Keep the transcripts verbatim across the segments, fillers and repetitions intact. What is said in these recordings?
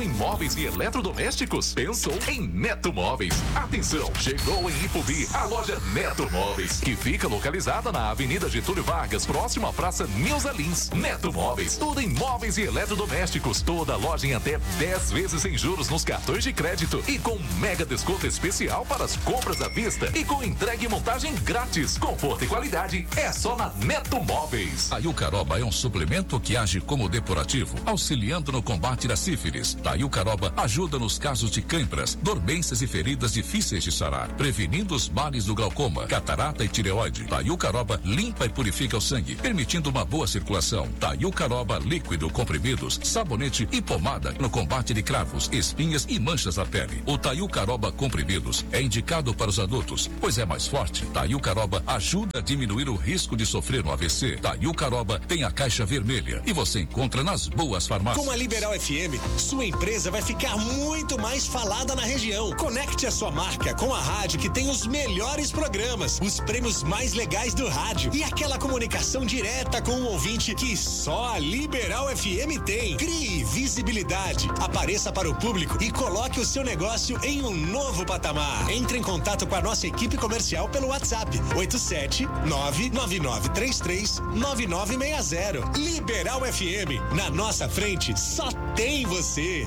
Pensou em móveis e eletrodomésticos? Pensou em Neto Móveis. Atenção, chegou em Ipubi a loja Neto Móveis, que fica localizada na Avenida Getúlio Vargas, próximo à Praça Nilza Lins. Neto Móveis, tudo em móveis e eletrodomésticos. Toda loja em até dez vezes sem juros nos cartões de crédito e com mega desconto especial para as compras à vista e com entrega e montagem grátis. Conforto e qualidade é só na Neto Móveis. A Iucaroba é um suplemento que age como depurativo, auxiliando no combate da sífilis. A Iucaroba ajuda nos casos de câimbras, dormências e feridas difíceis de sarar, prevenindo os males do glaucoma, catarata e tireoide. A Iucaroba limpa e purifica o sangue, permitindo uma boa circulação. A Iucaroba líquido, comprimidos, sabonete e pomada no combate de cravos, espinhas e manchas na pele. O Taiucaroba comprimidos é indicado para os adultos, pois é mais forte. Taiucaroba ajuda a diminuir o risco de sofrer um A V C. Taiucaroba tem a caixa vermelha e você encontra nas boas farmácias. Com a Liberal F M, sua empresa vai ficar muito mais falada na região. Conecte a sua marca com a rádio que tem os melhores programas, os prêmios mais legais do rádio e aquela comunicação direta com o ouvinte que só a Liberal F M tem. Crie visibilidade, apareça para o público e coloque o seu negócio em um novo patamar. Entre em contato com a nossa equipe comercial pelo WhatsApp oito sete nove nove nove três três nove nove seis zero. Liberal F M, na nossa frente só tem você.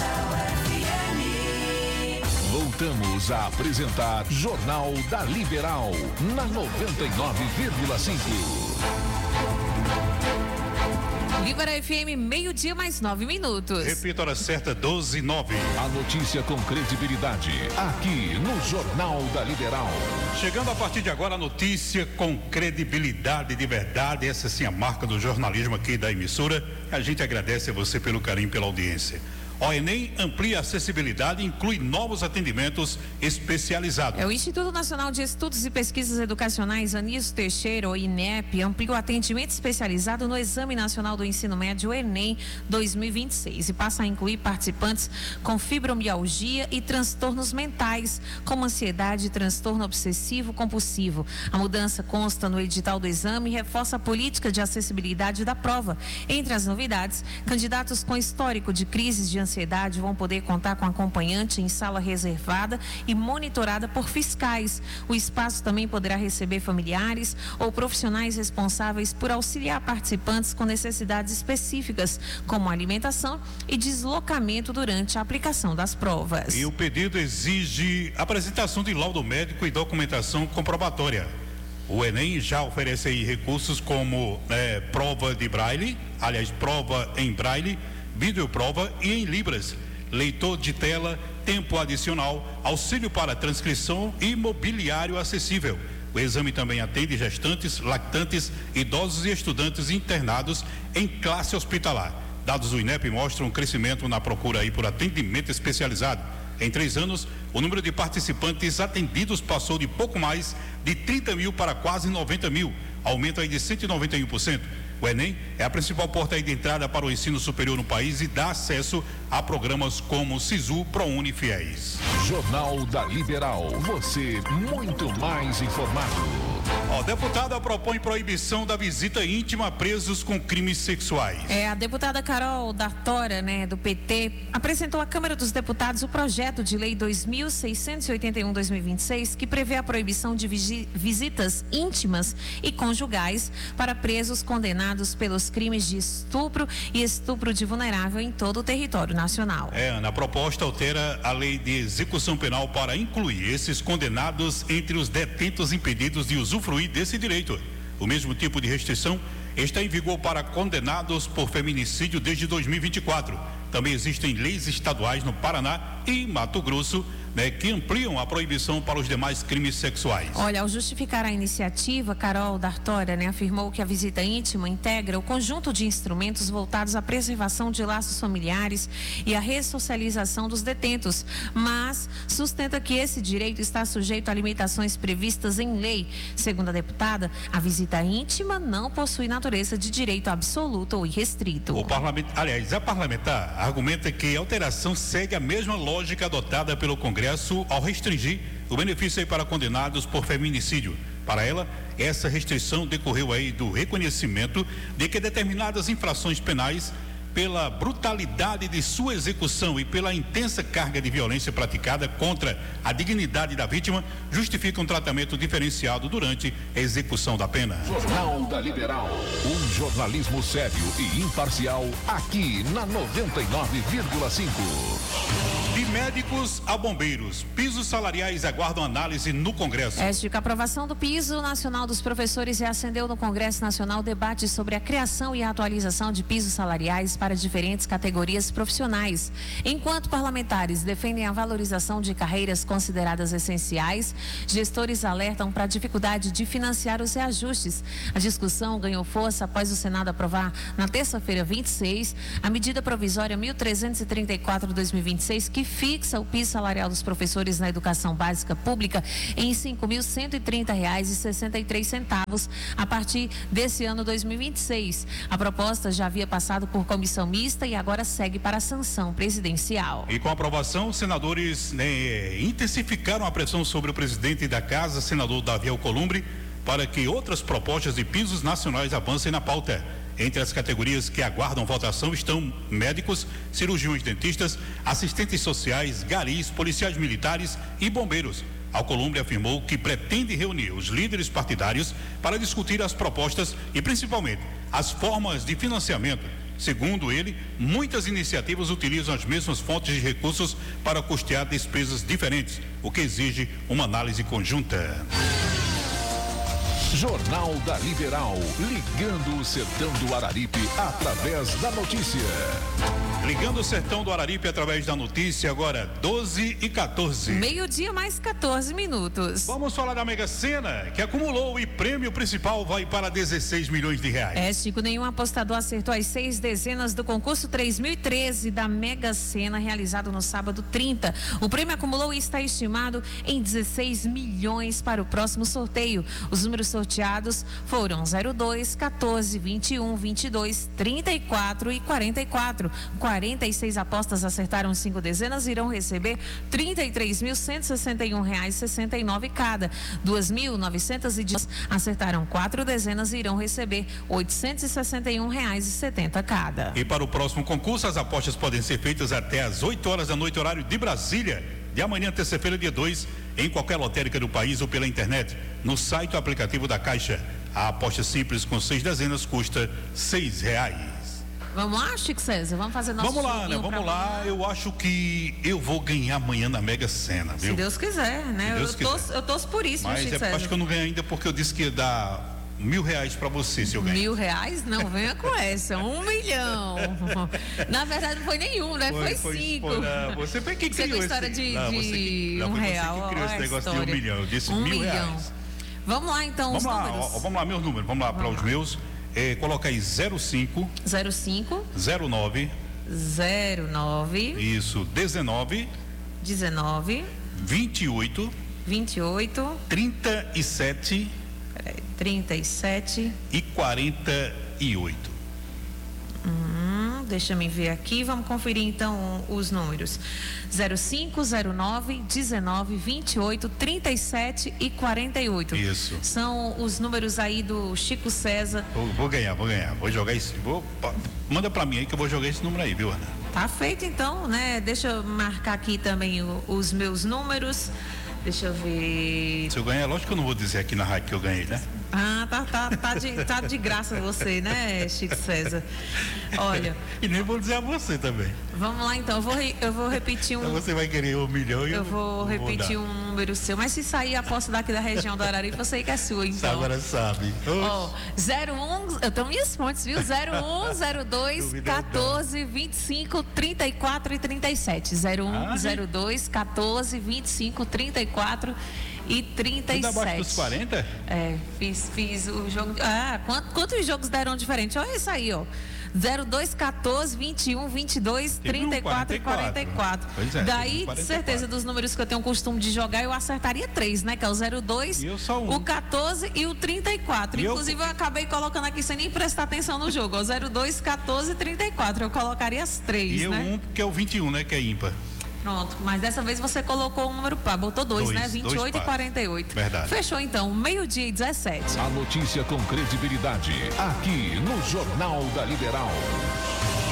Voltamos a apresentar Jornal da Liberal na noventa e nove vírgula cinco. Liberal F M, meio-dia mais nove minutos. Repita a hora certa, doze e nove. A notícia com credibilidade, aqui no Jornal da Liberal. Chegando a partir de agora a notícia com credibilidade de verdade, essa sim é a marca do jornalismo aqui da emissora. A gente agradece a você pelo carinho, pela audiência. O Enem amplia a acessibilidade e inclui novos atendimentos especializados. É, o Instituto Nacional de Estudos e Pesquisas Educacionais Anísio Teixeira, o INEP, amplia o atendimento especializado no Exame Nacional do Ensino Médio, o Enem dois mil e vinte e seis, e passa a incluir participantes com fibromialgia e transtornos mentais, como ansiedade e transtorno obsessivo compulsivo. A mudança consta no edital do exame e reforça a política de acessibilidade da prova. Entre as novidades, candidatos com histórico de crises de ansiedade vão poder contar com acompanhante em sala reservada e monitorada por fiscais. O espaço também poderá receber familiares ou profissionais responsáveis por auxiliar participantes com necessidades específicas, como alimentação e deslocamento durante a aplicação das provas. E o pedido exige apresentação de laudo médico e documentação comprobatória. O Enem já oferece aí recursos como é, prova de braille, aliás, prova em braille, videoprova e em libras, leitor de tela, tempo adicional, auxílio para transcrição e mobiliário acessível. O exame também atende gestantes, lactantes, idosos e estudantes internados em classe hospitalar. Dados do INEP mostram um crescimento na procura aí por atendimento especializado. Em três anos, o número de participantes atendidos passou de pouco mais de trinta mil para quase noventa mil, aumento aí de cento e noventa e um por cento. O Enem é a principal porta de entrada para o ensino superior no país e dá acesso a programas como SISU, ProUni e FIES. Jornal da Liberal, você muito mais informado. Ó, deputada propõe proibição da visita íntima a presos com crimes sexuais. É, a deputada Carol D'Artora, né, do P T, apresentou à Câmara dos Deputados o projeto de lei dois mil seiscentos e oitenta e um barra dois mil e vinte e seis, que prevê a proibição de visitas íntimas e conjugais para presos condenados pelos crimes de estupro e estupro de vulnerável em todo o território nacional. É, Ana, a proposta altera a lei de execução penal para incluir esses condenados entre os detentos impedidos de usufruir desse direito. O mesmo tipo de restrição está em vigor para condenados por feminicídio desde dois mil e vinte e quatro. Também existem leis estaduais no Paraná e Mato Grosso, né, que ampliam a proibição para os demais crimes sexuais. Olha, ao justificar a iniciativa, Carol D'Artora, né, afirmou que a visita íntima integra o conjunto de instrumentos voltados à preservação de laços familiares e à ressocialização dos detentos, mas sustenta que esse direito está sujeito a limitações previstas em lei. Segundo a deputada, a visita íntima não possui natureza de direito absoluto ou irrestrito. O parlamentar, aliás, a parlamentar argumenta que a alteração segue a mesma lógica adotada pelo Congresso ao restringir o benefício aí para condenados por feminicídio. Para ela, essa restrição decorreu aí do reconhecimento de que determinadas infrações penais pela brutalidade de sua execução e pela intensa carga de violência praticada contra a dignidade da vítima, justifica um tratamento diferenciado durante a execução da pena. Jornal da Liberal. Um jornalismo sério e imparcial aqui na noventa e nove vírgula cinco. De médicos a bombeiros, pisos salariais aguardam análise no Congresso. Esta aprovação do piso nacional dos professores reacendeu no Congresso Nacional debate sobre a criação e a atualização de pisos salariais para diferentes categorias profissionais. Enquanto parlamentares defendem a valorização de carreiras consideradas essenciais, gestores alertam para a dificuldade de financiar os reajustes. A discussão ganhou força após o Senado aprovar na terça-feira vinte e seis a medida provisória mil trezentos e trinta e quatro de dois mil e vinte e seis que fixa o piso salarial dos professores na educação básica pública em cinco mil cento e trinta reais e sessenta e três centavos a partir desse ano dois mil e vinte e seis. A proposta já havia passado por comissão mista e agora segue para a sanção presidencial. E com a aprovação, os senadores né, intensificaram a pressão sobre o presidente da Casa, senador Davi Alcolumbre, para que outras propostas de pisos nacionais avancem na pauta. Entre as categorias que aguardam votação estão médicos, cirurgiões dentistas, assistentes sociais, garis, policiais militares e bombeiros. Alcolumbre afirmou que pretende reunir os líderes partidários para discutir as propostas e principalmente as formas de financiamento. Segundo ele, muitas iniciativas utilizam as mesmas fontes de recursos para custear despesas diferentes, o que exige uma análise conjunta. Jornal da Liberal, ligando o sertão do Araripe através da notícia. Ligando o sertão do Araripe através da notícia, agora doze e quatorze. Meio-dia mais quatorze minutos. Vamos falar da Mega Sena, que acumulou e prêmio principal vai para dezesseis milhões de reais. É, Chico, nenhum apostador acertou as seis dezenas do concurso três mil e treze da Mega Sena, realizado no sábado trinta. O prêmio acumulou e está estimado em dezesseis milhões para o próximo sorteio. Os números sorteados foram zero dois, quatorze, vinte e um, vinte e dois, trinta e quatro e quarenta e quatro. quarenta e seis apostas acertaram cinco dezenas e irão receber trinta e três mil cento e sessenta e um reais e sessenta e nove cada. duas mil novecentos e dez acertaram quatro dezenas e irão receber oitocentos e sessenta e um reais e setenta cada. E para o próximo concurso, as apostas podem ser feitas até às oito horas da noite, horário de Brasília, de amanhã, terça-feira, dia dois, em qualquer lotérica do país ou pela internet, no site ou aplicativo da Caixa. A aposta simples com seis dezenas custa seis reais. Vamos lá, Chico César, vamos fazer nosso Vamos lá, né? Vamos lá. Amanhã. Eu acho que eu vou ganhar amanhã na Mega Sena, viu? Se Deus quiser, né? Deus eu, quiser. Torço, eu torço por isso, Mas Chico é, César. acho que eu não ganho ainda porque eu disse que ia dar mil reais pra você se eu ganhar. Mil reais? Não, venha com essa. Um milhão. Na verdade, não foi nenhum, né? Foi, foi cinco. Foi, não, você foi quem criou essa história esse... de, não, de que... não, um real. Você que criou esse negócio de um milhão. Eu disse um mil milhão. reais. Vamos lá, então, vamos os lá, números. Ó, vamos lá, meus números. Vamos lá para os meus. É, coloca aí zero cinco. zero cinco. zero nove. zero nove. Isso, dezenove. dezenove. vinte e oito. vinte e oito. trinta e sete. Peraí, trinta e sete. E quarenta e oito. Hum, deixa eu me ver aqui. Vamos conferir então os números. zero cinco, zero nove, dezenove, vinte e oito, trinta e sete e quarenta e oito. Isso. São os números aí do Chico César. Vou, vou ganhar, vou ganhar. Vou jogar esse. Vou, manda pra mim aí que eu vou jogar esse número aí, viu, Ana? Tá feito então, né? Deixa eu marcar aqui também o, os meus números. Deixa eu ver. Se eu ganhar, lógico que eu não vou dizer aqui na rádio que eu ganhei, né? Ah, tá, tá, tá de, tá de graça você, né, Chico César? Olha. E nem vou dizer a você também. Vamos lá então, eu vou, eu vou repetir um. Então você vai querer um milhão e eu, eu vou eu repetir vou um número seu. Mas se sair a aposta daqui da região do Araripe, você que é sua, então. Agora sabe. Ó, zero um, eu tô minhas fontes, viu? zero um, zero dois, quatorze, vinte e cinco, trinta e quatro e trinta e sete. zero um, zero dois, quatorze, vinte e cinco, trinta e quatro e trinta e sete. Tudo abaixo dos quarenta? É, fiz, fiz o jogo. Ah, quantos, quantos jogos deram diferente? Olha isso aí, ó. zero dois, quatorze, vinte e um, vinte e dois, trinta e quatro e quarenta e quatro. Pois é, daí, de certeza, dos números que eu tenho o costume de jogar, eu acertaria três, né? Que é o zero dois, um. o quatorze e o trinta e quatro. E Inclusive, eu... eu acabei colocando aqui sem nem prestar atenção no jogo. O zero dois, quatorze e trinta e quatro. Eu colocaria as três, e né? E um, que é o vinte e um, né? Que é ímpar. Pronto, mas dessa vez você colocou um número par, botou dois, dois né? vinte e oito e quarenta e oito. Verdade. Fechou então, meio-dia e dezessete. A notícia com credibilidade, aqui no Jornal da Liberal.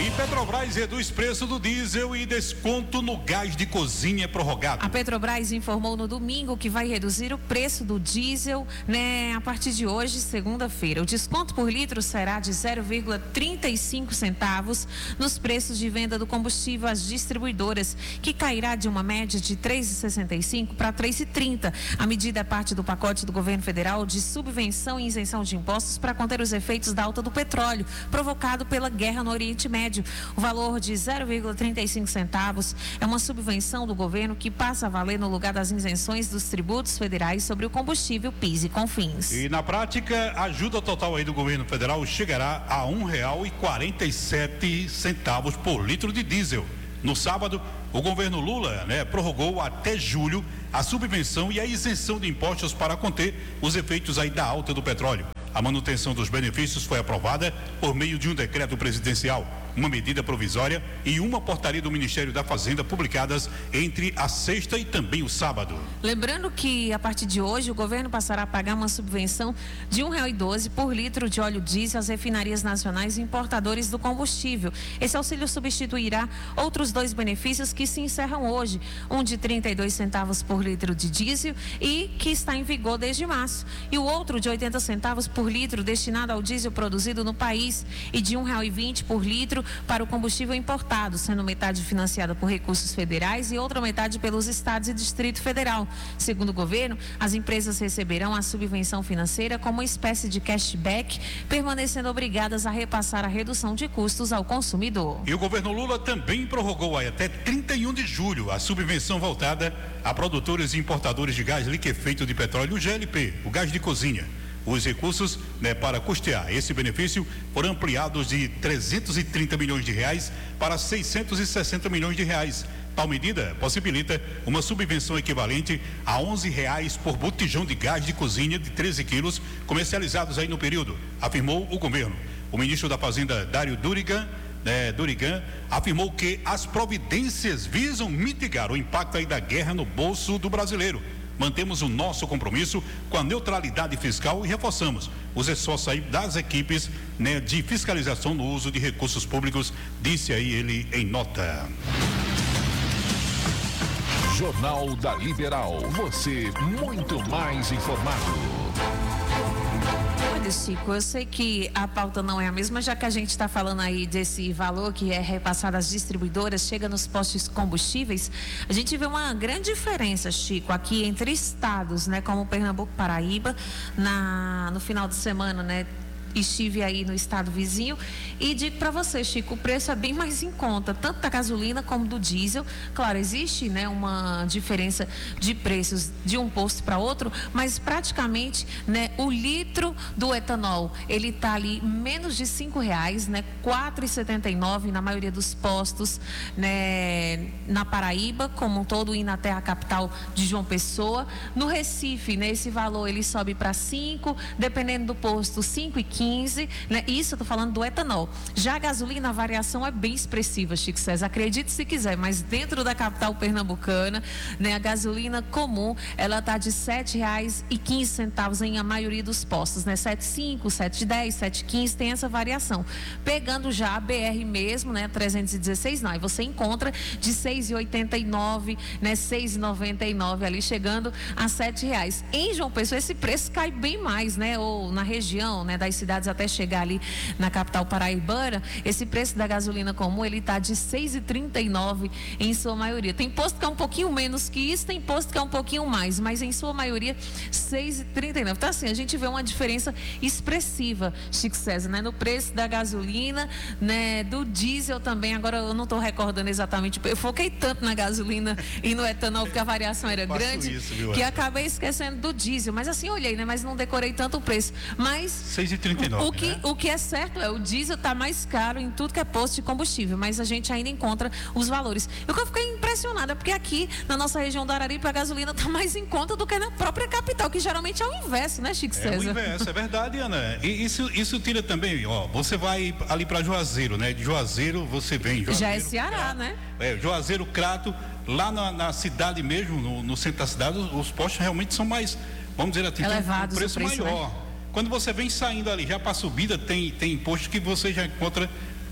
E Petrobras reduz preço do diesel e desconto no gás de cozinha é prorrogado. A Petrobras informou no domingo que vai reduzir o preço do diesel, né, a partir de hoje, segunda-feira. O desconto por litro será de zero vírgula trinta e cinco centavos nos preços de venda do combustível às distribuidoras, que cairá de uma média de três reais e sessenta e cinco para três reais e trinta. A medida é parte do pacote do governo federal de subvenção e isenção de impostos para conter os efeitos da alta do petróleo, provocado pela guerra no Oriente Médio. O valor de zero vírgula trinta e cinco centavos é uma subvenção do governo que passa a valer no lugar das isenções dos tributos federais sobre o combustível, PIS e CONFINS. E na prática, a ajuda total aí do governo federal chegará a um real e quarenta e sete centavos por litro de diesel. No sábado, o governo Lula, né, prorrogou até julho a subvenção e a isenção de impostos para conter os efeitos aí da alta do petróleo. A manutenção dos benefícios foi aprovada por meio de um decreto presidencial, uma medida provisória e uma portaria do Ministério da Fazenda publicadas entre a sexta e também o sábado. Lembrando que a partir de hoje o governo passará a pagar uma subvenção de um real e doze por litro de óleo diesel às refinarias nacionais e importadores do combustível. Esse auxílio substituirá outros dois benefícios que se encerram hoje, um de trinta e dois centavos por litro de diesel e que está em vigor desde março, e o outro de oitenta centavos por litro destinado ao diesel produzido no país e de um real e vinte por litro para o combustível importado, sendo metade financiada por recursos federais e outra metade pelos estados e Distrito Federal. Segundo o governo, as empresas receberão a subvenção financeira como uma espécie de cashback, permanecendo obrigadas a repassar a redução de custos ao consumidor. E o governo Lula também prorrogou aí até trinta e um de julho a subvenção voltada a produtores e importadores de gás liquefeito de petróleo, o G L P, o gás de cozinha. Os recursos, né, para custear esse benefício foram ampliados de trezentos e trinta milhões de reais para seiscentos e sessenta milhões de reais. Tal medida possibilita uma subvenção equivalente a onze reais por botijão de gás de cozinha de treze quilos comercializados aí no período, afirmou o governo. O ministro da Fazenda, Dário Durigan, né, Durigan, afirmou que as providências visam mitigar o impacto aí da guerra no bolso do brasileiro. Mantemos o nosso compromisso com a neutralidade fiscal e reforçamos os esforços aí das equipes, né, de fiscalização no uso de recursos públicos, disse aí ele em nota. Jornal da Liberal, você muito mais informado. Olha, Chico, eu sei que a pauta não é a mesma, já que a gente está falando aí desse valor que é repassado às distribuidoras, chega nos postos combustíveis, a gente vê uma grande diferença, Chico, aqui entre estados, né, como Pernambuco, Paraíba, na, no final de semana, né, estive aí no estado vizinho e digo para você, Chico, o preço é bem mais em conta, tanto da gasolina como do diesel. Claro, existe, né, uma diferença de preços de um posto para outro, mas praticamente, né, o litro do etanol, ele está ali menos de cinco reais, né, quatro reais e setenta e nove na maioria dos postos, né, na Paraíba como um todo, indo até a capital de João Pessoa. No Recife, né, esse valor ele sobe para cinco, dependendo do posto, cinco e quinze. quinze, né? Isso eu tô falando do etanol. Já a gasolina, a variação é bem expressiva, Chico César. Acredite se quiser, mas dentro da capital pernambucana, né, a gasolina comum, ela tá de sete reais e quinze centavos em a maioria dos postos, né? sete e cinco, sete e dez, sete e quinze, tem essa variação. Pegando já a B R mesmo, né, trezentos e dezesseis, não, e você encontra de seis e oitenta e nove, né, seis e noventa e nove ali, chegando a sete reais. Em João Pessoa, esse preço cai bem mais, né? Ou na região, né, das cidades até chegar ali na capital paraibana, esse preço da gasolina comum, ele tá de seis e trinta e nove em sua maioria. Tem posto que é um pouquinho menos que isso, tem posto que é um pouquinho mais, mas em sua maioria seis e trinta e nove. Então assim, a gente vê uma diferença expressiva, Chico César, né, no preço da gasolina, né, do diesel também. Agora eu não estou recordando exatamente, eu foquei tanto na gasolina e no etanol porque a variação era grande, isso, viu, que acabei esquecendo do diesel, mas assim, olhei, né, mas não decorei tanto o preço. Mas seis e trinta e nove, o que, né? o que é certo é o diesel está mais caro em tudo que é posto de combustível, mas a gente ainda encontra os valores. Eu fiquei impressionada porque aqui na nossa região do Araripe a gasolina está mais em conta do que na própria capital, que geralmente é o inverso, né, Chico César? É o inverso, é verdade, Ana. E isso, isso tira também, ó, você vai ali para Juazeiro, né? De Juazeiro você vem. Juazeiro, já é Ceará, Crato, né? É, Juazeiro, Crato, lá na, na cidade mesmo, no, no centro da cidade, os, os postos realmente são mais, vamos dizer assim, elevados, um preço, preço maior. Né? Quando você vem saindo ali, já para a subida, tem, tem posto que você já encontra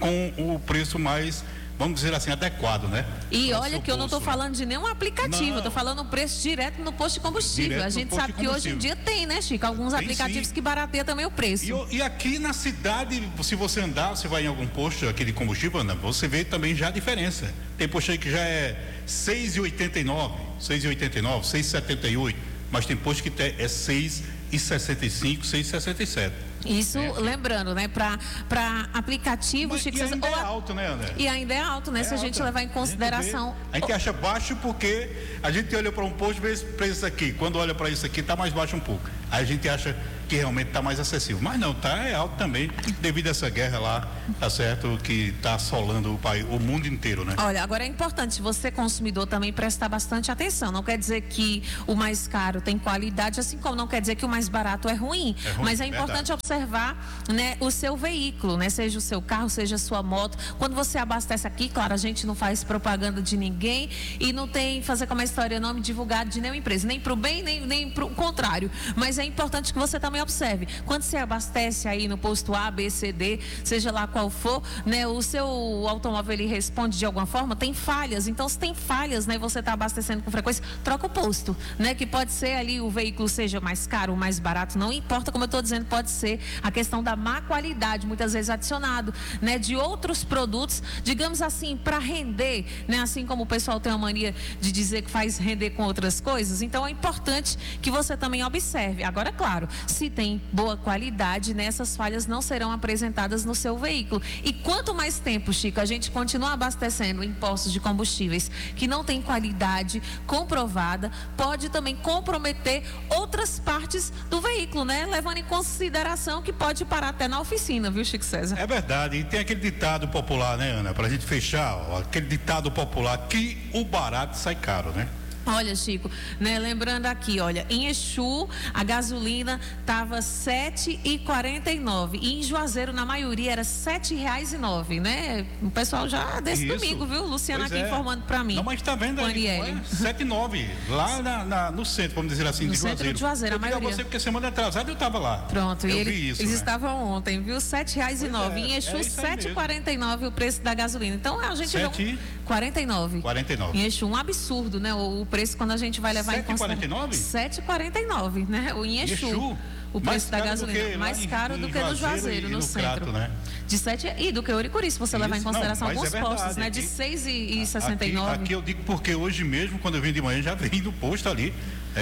com o preço mais, vamos dizer assim, adequado, né? E olha que eu não estou falando de nenhum aplicativo, não. eu estou falando preço direto no posto de combustível. Direto a gente sabe que hoje em dia tem, né, Chico? Alguns tem, aplicativos sim. que barateiam também o preço. E, e aqui na cidade, se você andar, você vai em algum posto aqui de combustível, anda, você vê também já a diferença. Tem posto aí que já é seis reais e oitenta e nove centavos, seis reais e oitenta e nove centavos, seis reais e setenta e oito centavos, mas tem posto que tem, é seis reais e sessenta e cinco centavos, seis reais e sessenta e sete centavos. Isso, é, lembrando, né, para aplicativos... Mas, e ainda é alto, né, André? E ainda é alto, né, é se a gente alto. levar em consideração... A gente, a gente acha baixo porque a gente olha para um posto e vê para isso aqui. Quando olha para isso aqui, está mais baixo um pouco. Aí a gente acha que realmente está mais acessível. Mas não, tá é alto também, devido a essa guerra lá, tá certo, que está assolando o país, o mundo inteiro, né? Olha, agora é importante você, consumidor, também prestar bastante atenção. Não quer dizer que o mais caro tem qualidade, assim como não quer dizer que o mais barato é ruim. É ruim, mas é importante verdade. observar, né, o seu veículo, né? Seja o seu carro, seja a sua moto. Quando você abastece aqui, claro, a gente não faz propaganda de ninguém e não tem fazer como a história nome divulgado de nenhuma empresa, nem para o bem, nem, nem para o contrário. Mas é importante que você também observe. Quando você abastece aí no posto A, B, C, D, seja lá qual for, né, o seu automóvel ele responde de alguma forma, tem falhas. Então, se tem falhas, né, você está abastecendo com frequência, troca o posto, né, que pode ser ali o veículo seja mais caro ou mais barato, não importa, como eu estou dizendo, pode ser a questão da má qualidade, muitas vezes adicionado, né, de outros produtos, digamos assim, para render, né, assim como o pessoal tem a mania de dizer que faz render com outras coisas. Então, é importante que você também observe. Agora, claro, se tem boa qualidade, né, essas falhas não serão apresentadas no seu veículo. E quanto mais tempo, Chico, a gente continua abastecendo em postos de combustíveis que não tem qualidade comprovada, pode também comprometer outras partes do veículo, né, levando em consideração que pode parar até na oficina, viu, Chico César? É verdade, e tem aquele ditado popular, né, Ana, pra gente fechar, ó, aquele ditado popular que o barato sai caro, né? Olha, Chico, né, lembrando aqui, olha, em Exu a gasolina estava sete reais e quarenta e nove centavos e em Juazeiro na maioria era sete reais e nove, né? O pessoal já desse Isso. domingo, viu? Luciana pois aqui é. informando para mim. Não, mas tá vendo aí, é sete e nove lá na, na, no centro, vamos dizer assim, no de centro Juazeiro. De Juazeiro, eu a maioria. Eu você porque semana atrasada eu estava lá. Pronto, eu e ele, vi isso, eles né? estavam ontem, viu? sete reais e nove. É, em Exu é sete reais e quarenta e nove centavos o preço da gasolina. Então a gente vê um quarenta e nove. quarenta e nove. Em Exu um absurdo, né? O, o preço quando a gente vai levar em consideração. sete reais e quarenta e nove, né? O em Exu. Exu? O preço da gasolina mais caro do que no Juazeiro, no centro. Né? De sete e do que Ouricuri, se você Isso, levar em consideração não, alguns é verdade, postos, né? De seis reais e sessenta e nove. Aqui, aqui eu digo porque hoje mesmo, quando eu vim de manhã, já vim do posto ali.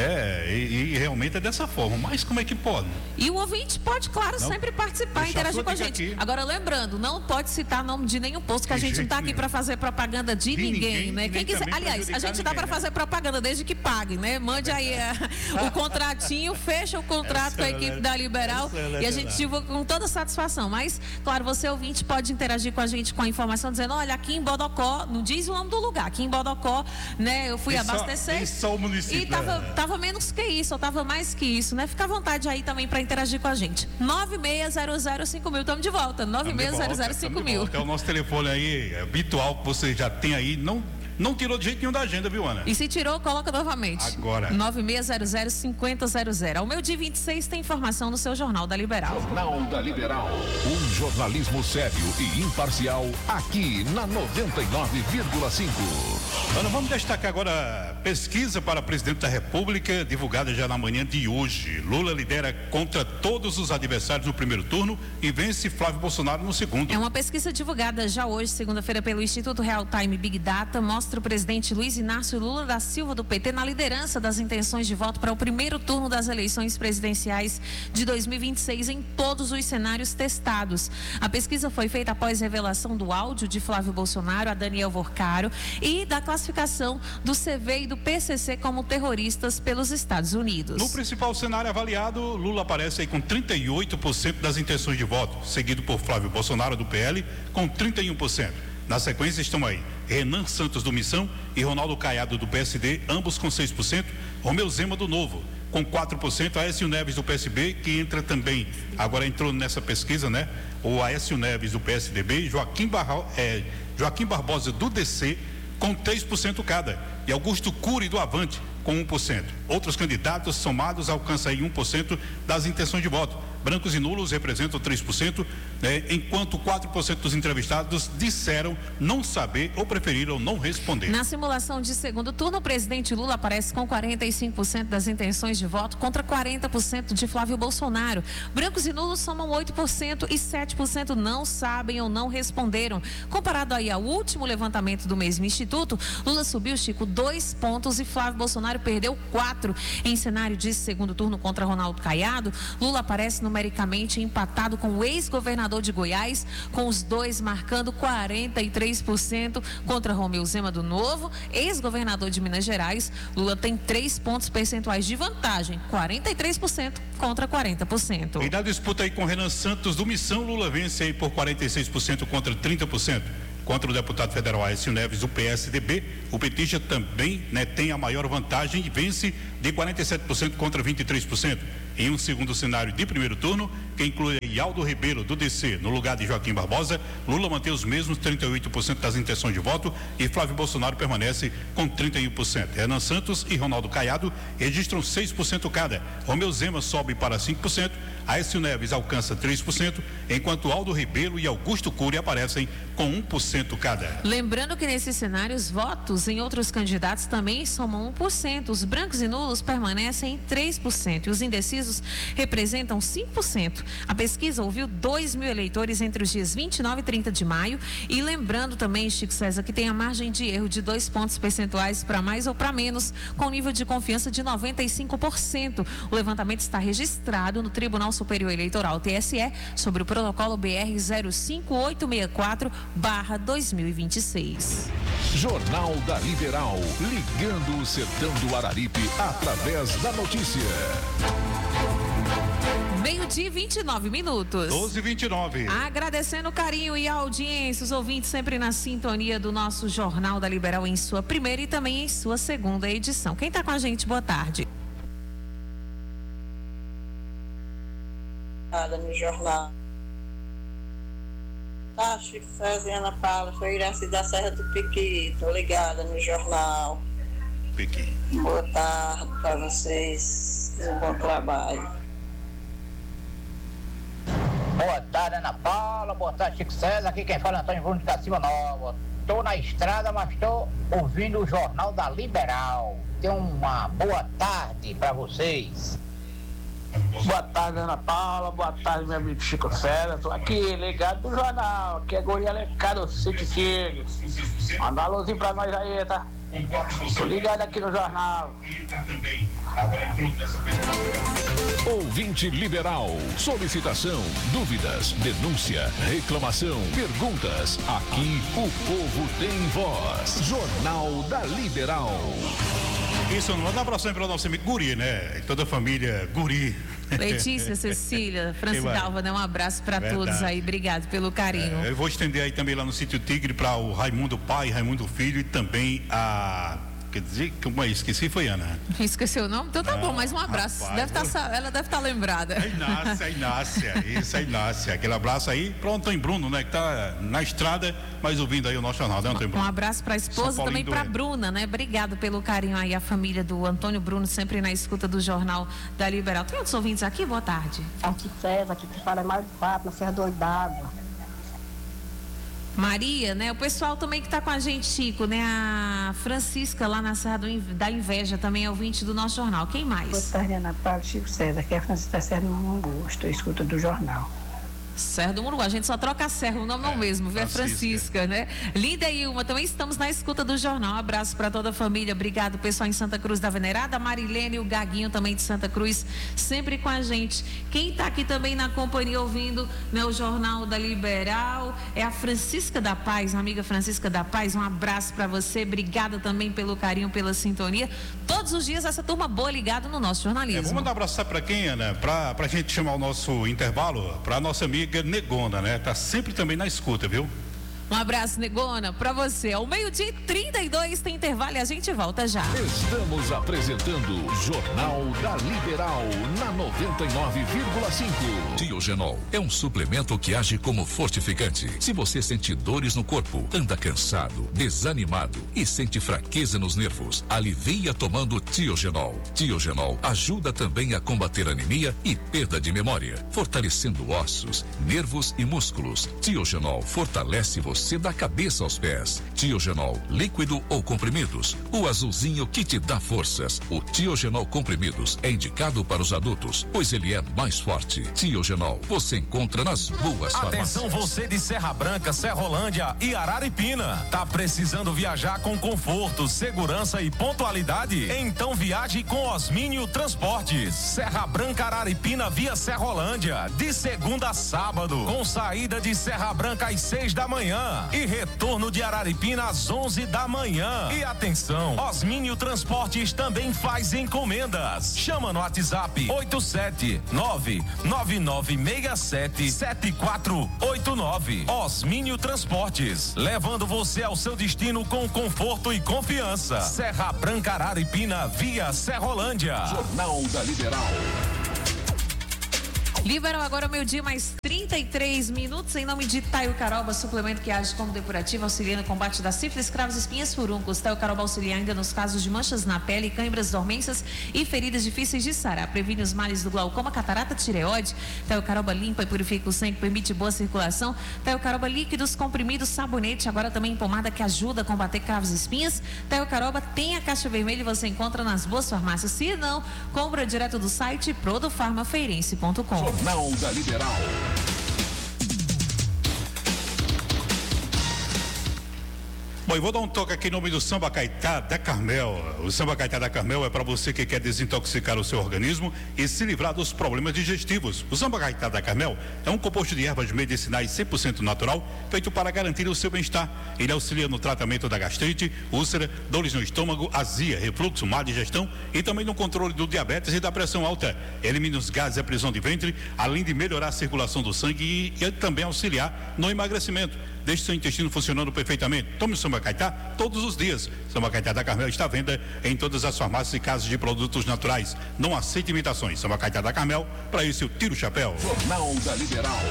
É, e, e realmente é dessa forma. Mas como é que pode? E o ouvinte pode, claro, não, sempre participar, interagir com a gente. Aqui. Agora, lembrando, não pode citar nome de nenhum posto, que a gente não está aqui para fazer propaganda de, de ninguém, ninguém, né? Quem quiser, aliás, a gente dá para fazer né? propaganda desde que pague, né? Mande aí a, o contratinho, fecha o contrato com a equipe da Liberal e a gente divulga com toda satisfação. Mas, claro, você ouvinte pode interagir com a gente com a informação dizendo, olha, aqui em Bodocó, não diz o nome do lugar, aqui em Bodocó, né? Eu fui e abastecer. Só, só o município. E tava Tava menos que isso, ou tava mais que isso, né? Fica à vontade aí também para interagir com a gente. nove seis zero zero cinco mil, estamos de volta. nove seis zero zero cinco mil. É o nosso telefone aí, habitual, que você já tem aí, não. Não tirou de jeito nenhum da agenda, viu, Ana? E se tirou, coloca novamente. Agora. nove seis zero zero cinco zero zero. Ao meu dia vinte e seis tem informação no seu Jornal da Liberal. Jornal da Liberal. Um jornalismo sério e imparcial aqui na noventa e nove vírgula cinco. Ana, vamos destacar agora pesquisa para presidente da República, divulgada já na manhã de hoje. Lula lidera contra todos os adversários no primeiro turno e vence Flávio Bolsonaro no segundo. É uma pesquisa divulgada já hoje, segunda-feira, pelo Instituto Real Time Big Data, mostra o presidente Luiz Inácio Lula da Silva do P T na liderança das intenções de voto para o primeiro turno das eleições presidenciais de dois mil e vinte e seis em todos os cenários testados. A pesquisa foi feita após revelação do áudio de Flávio Bolsonaro a Daniel Vorcaro e da classificação do C V e do P C C como terroristas pelos Estados Unidos. No principal cenário avaliado, Lula aparece aí com trinta e oito por cento das intenções de voto, seguido por Flávio Bolsonaro do P L com trinta e um por cento. Na sequência estão aí Renan Santos do Missão e Ronaldo Caiado do P S D, ambos com seis por cento. Romeu Zema do Novo com quatro por cento. Aécio Neves do P S B, que entra também, agora entrou nessa pesquisa, né? O Aécio Neves do P S D B, Joaquim, Barra, é, Joaquim Barbosa do D C com três por cento cada. E Augusto Cury do Avante com um por cento. Outros candidatos somados alcançam aí um por cento das intenções de voto. Brancos e nulos representam três por cento, né, enquanto quatro por cento dos entrevistados disseram não saber ou preferiram não responder. Na simulação de segundo turno, o presidente Lula aparece com quarenta e cinco por cento das intenções de voto contra quarenta por cento de Flávio Bolsonaro. Brancos e nulos somam oito por cento e sete por cento não sabem ou não responderam. Comparado aí ao último levantamento do mesmo instituto, Lula subiu, Chico, dois pontos e Flávio Bolsonaro perdeu quatro. Em cenário de segundo turno contra Ronaldo Caiado, Lula aparece numericamente empatado com o ex-governador de Goiás, com os dois marcando quarenta e três por cento contra Romeu Zema do Novo, ex-governador de Minas Gerais. Lula tem três pontos percentuais de vantagem, quarenta e três por cento contra quarenta por cento. E na disputa aí com Renan Santos do Missão, Lula vence aí por quarenta e seis por cento contra trinta por cento. Contra o deputado federal Aécio Neves do P S D B, o petista também, né, tem a maior vantagem e vence de quarenta e sete por cento contra vinte e três por cento. Em um segundo cenário de primeiro turno, que inclui Aldo Ribeiro do D C no lugar de Joaquim Barbosa, Lula mantém os mesmos trinta e oito por cento das intenções de voto e Flávio Bolsonaro permanece com trinta e um por cento. Renan Santos e Ronaldo Caiado registram seis por cento cada. Romeu Zema sobe para cinco por cento, Aécio Neves alcança três por cento, enquanto Aldo Ribeiro e Augusto Cury aparecem com um por cento cada. Lembrando que nesses cenários, votos em outros candidatos também somam um por cento. Os brancos e nulos permanecem em três por cento e os indecisos representam cinco por cento. A pesquisa ouviu dois mil eleitores entre os dias vinte e nove e trinta de maio e lembrando também, Chico César, que tem a margem de erro de dois pontos percentuais para mais ou para menos, com nível de confiança de noventa e cinco por cento. O levantamento está registrado no Tribunal Superior Eleitoral, T S E, sobre o protocolo B R zero cinco oito seis quatro barra dois mil e vinte e seis. Jornal da Liberal, ligando o sertão do Araripe através da notícia. Meio-dia e vinte e nove minutos. doze e vinte e nove. Agradecendo o carinho e a audiência, os ouvintes sempre na sintonia do nosso Jornal da Liberal em sua primeira e também em sua segunda edição. Quem está com a gente, boa tarde. No jornal. Tá, Chico César e Ana Paula, foi Iraci da Serra do Piqui, tô ligada no jornal. Piqui. Boa tarde para vocês, um bom trabalho. Boa tarde, Ana Paula, boa tarde, Chico César, aqui quem fala é Antônio Bruno de Cacima Nova. Tô na estrada, mas tô ouvindo o Jornal da Liberal. Tenham uma boa tarde para vocês. Boa tarde, Ana Paula. Boa tarde, meu amigo Chico César. Estou aqui ligado no jornal. Aqui é Goiânia Alecado, City Tigres. Manda um alôzinho pra nós aí, tá? Tô ligado aqui no jornal. Ouvinte Liberal. Solicitação, dúvidas, denúncia, reclamação, perguntas. Aqui o povo tem voz. Jornal da Liberal. Isso, não dá abração para o nosso amigo Guri, né? Toda a família Guri. Letícia, Cecília, Francidalva, né? Um abraço para todos aí. Obrigado pelo carinho. É, eu vou estender aí também lá no Sítio Tigre para o Raimundo pai, Raimundo filho e também a... Quer dizer, como é isso? Esqueci, foi Ana. Esqueceu o nome? Então tá não, bom, mais um abraço. Rapaz, deve tá, ela deve estar tá lembrada. A Inácia, a Inácia, isso, a Inácia. Aquele abraço aí para o Antônio Bruno, né? Que tá na estrada, mas ouvindo aí o nosso jornal, né, Antônio Bruno? Um abraço para a esposa e também para a Bruna, né? Obrigado pelo carinho aí, a família do Antônio Bruno, sempre na escuta do Jornal da Liberal. Tem outros ouvintes aqui? Boa tarde. Aqui César, aqui que fala é mais quatro, na Serra do Oidado. Maria, né? O pessoal também que está com a gente, Chico, né? A Francisca lá na Serra do, da Inveja também é ouvinte do nosso jornal. Quem mais? Boa tarde, Ana Paula, Chico César, aqui é a Francisca da Serra do Mungu, estou escuta do jornal. Serra do Mungu, a gente só troca a Serra, o nome é o mesmo, viu? É Francisca, né? Linda e Ilma, também estamos na escuta do jornal. Um abraço para toda a família, obrigado pessoal em Santa Cruz da Venerada, a Marilene e o Gaguinho também de Santa Cruz, sempre com a gente. Quem está aqui também na companhia ouvindo, né, o Jornal da Liberal é a Francisca da Paz, a amiga Francisca da Paz, um abraço para você, obrigada também pelo carinho, pela sintonia. Todos os dias essa turma boa ligada no nosso jornalismo. É, vamos mandar um abraço para quem, Ana? Para a gente chamar o nosso intervalo, para a nossa amiga Negona, né? Tá sempre também na escuta, viu? Um abraço, Negona, pra você. Ao meio-dia e trinta e dois tem intervalo e a gente volta já. Estamos apresentando Jornal da Liberal na noventa e nove vírgula cinco. Tiogenol é um suplemento que age como fortificante. Se você sente dores no corpo, anda cansado, desanimado e sente fraqueza nos nervos, alivia tomando Tiogenol. Tiogenol ajuda também a combater anemia e perda de memória, fortalecendo ossos, nervos e músculos. Tiogenol fortalece você da cabeça aos pés. Tiogenol, líquido ou comprimidos, o azulzinho que te dá forças. O Tiogenol comprimidos é indicado para os adultos, pois ele é mais forte. Tiogenol, você encontra nas boas farmácias. Atenção você de Serra Branca, Serrolândia e Araripina. Tá precisando viajar com conforto, segurança e pontualidade? Então viaje com Osmínio Transportes. Serra Branca, Araripina via Serrolândia, de segunda a sábado, com saída de Serra Branca às seis da manhã e retorno de Araripina às onze da manhã. E atenção, Osmínio Transportes também faz encomendas. Chama no WhatsApp oito sete nove nove nove seis sete sete quatro oito nove. Osmínio Transportes, levando você ao seu destino com conforto e confiança. Serra Branca, Araripina via Serrolândia. Jornal da Liberal. Liberal agora meio-dia mais trinta e três minutos em nome de Taio Caroba, suplemento que age como depurativo, auxiliando no combate da sífilis, cravos, espinhas, furuncos. Taio Caroba auxilia ainda nos casos de manchas na pele, câimbras, dormências e feridas difíceis de sarar. Previne os males do glaucoma, catarata, tireoide. Taio Caroba limpa e purifica o sangue, permite boa circulação. Taio Caroba líquidos, comprimidos, sabonete, agora também pomada que ajuda a combater cravos e espinhas. Taio Caroba tem a caixa vermelha e você encontra nas boas farmácias. Se não, compra direto do site produfarmafeirense ponto com. Jornal da Liberal. Bom, eu vou dar um toque aqui em nome do Samba Caetá da Carmel. O Samba Caetá da Carmel é para você que quer desintoxicar o seu organismo e se livrar dos problemas digestivos. O Samba Caetá da Carmel é um composto de ervas medicinais cem por cento natural, feito para garantir o seu bem-estar. Ele auxilia no tratamento da gastrite, úlcera, dores no estômago, azia, refluxo, má digestão e também no controle do diabetes e da pressão alta. Elimina os gases e a prisão de ventre, além de melhorar a circulação do sangue e, e também auxiliar no emagrecimento. Deixe seu intestino funcionando perfeitamente. Tome o Samba Caetá todos os dias. Samba Caetá da Carmel está à venda em todas as farmácias e casas de produtos naturais. Não aceite imitações. Samba Caetá da Carmel, para isso eu tiro o chapéu. Jornal da Liberal.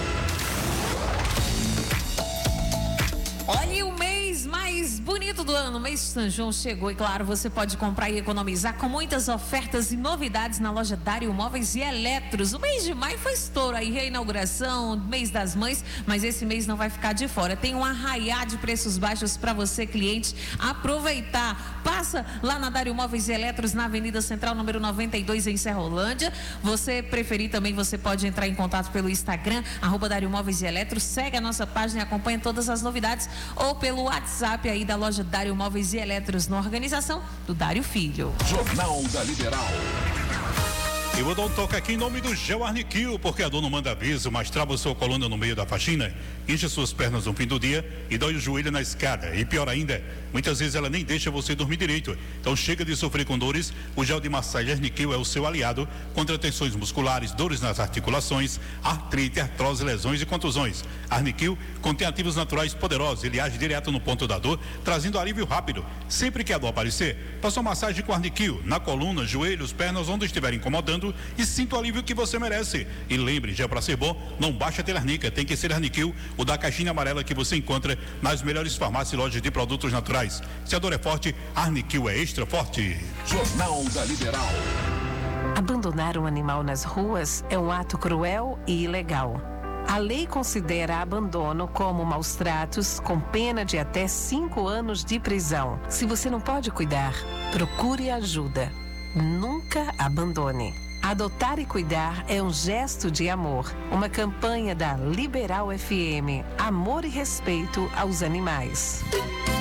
Olha, o mês mais bonito do ano, o mês de São João chegou e claro, você pode comprar e economizar com muitas ofertas e novidades na loja Dário Móveis e Eletros. O mês de maio foi estouro aí, reinauguração, mês das mães, mas esse mês não vai ficar de fora. Tem um arraiá de preços baixos para você, cliente, aproveitar. Passa lá na Dário Móveis e Eletros, na Avenida Central, número noventa e dois, em Serrolândia. Você preferir também, você pode entrar em contato pelo Instagram, arroba Dário Móveis e Eletros, segue a nossa página e acompanha todas as novidades, ou pelo WhatsApp aí da loja Dário Móveis e Eletros, na organização do Dário Filho. Jornal da Liberal. Eu vou dar um toque aqui em nome do Gel Arniquil, porque a dor não manda aviso, mas trava sua coluna no meio da faxina, enche suas pernas no fim do dia e dói o joelho na escada. E pior ainda, muitas vezes ela nem deixa você dormir direito. Então chega de sofrer com dores, o gel de massagem Arniquil é o seu aliado contra tensões musculares, dores nas articulações, artrite, artrose, lesões e contusões. Arniquil contém ativos naturais poderosos, ele age direto no ponto da dor, trazendo alívio rápido. Sempre que a dor aparecer, faça uma massagem com Arniquil, na coluna, joelhos, pernas, onde estiver incomodando, e sinta o alívio que você merece. E lembre, já para ser bom, não basta ter arnica, tem que ser Arniquil, o da caixinha amarela que você encontra nas melhores farmácias e lojas de produtos naturais. Se a dor é forte, Arniquil é extra forte. Jornal da Liberal. Abandonar um animal nas ruas é um ato cruel e ilegal. A lei considera abandono como maus tratos, com pena de até cinco anos de prisão. Se você não pode cuidar, procure ajuda. Nunca abandone. Adotar e cuidar é um gesto de amor. Uma campanha da Liberal F M. Amor e respeito aos animais.